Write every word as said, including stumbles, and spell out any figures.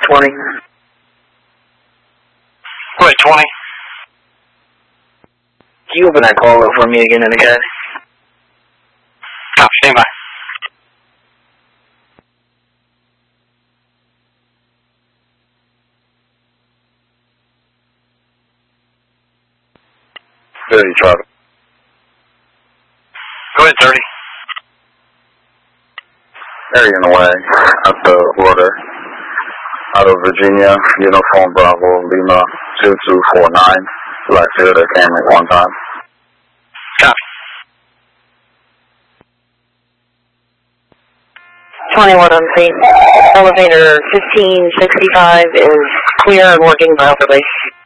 twenty. Go ahead, twenty. Can you open that call up for me again and again? Oh, stand by. thirty, Charlie. Go ahead, thirty. Area in the way at the border. Out of Virginia, Uniform Bravo Lima two two four nine. Black Theater came at one time. Copy. twenty-one on scene. Elevator fifteen sixty-five is clear and working properly.